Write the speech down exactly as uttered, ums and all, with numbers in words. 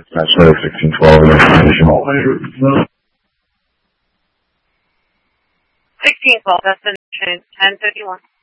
Dispatch letter sixteen twelve, additional. sixteen twelve, destination ten fifty-one.